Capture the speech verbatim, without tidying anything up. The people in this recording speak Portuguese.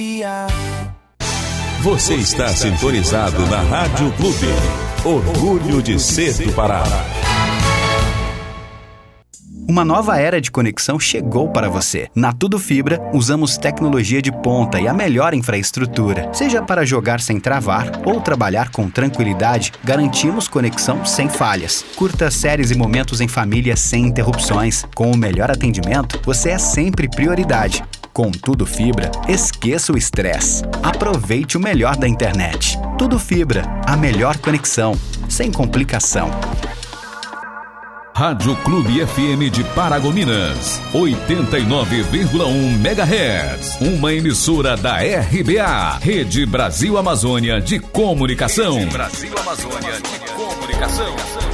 Você está sintonizado na Rádio Clube. Orgulho de ser do Pará. Uma nova era de conexão chegou para você. Na Tudo Fibra, usamos tecnologia de ponta e a melhor infraestrutura. Seja para jogar sem travar ou trabalhar com tranquilidade, garantimos conexão sem falhas. Curta séries e momentos em família sem interrupções. Com o melhor atendimento, você é sempre prioridade. Com Tudo Fibra, esqueça o estresse. Aproveite o melhor da internet. Tudo Fibra, a melhor conexão, sem complicação. Rádio Clube F M de Paragominas, oitenta e nove vírgula um megahertz. Uma emissora da R B A, Rede Brasil Amazônia de Comunicação. Rede Brasil Amazônia de Comunicação.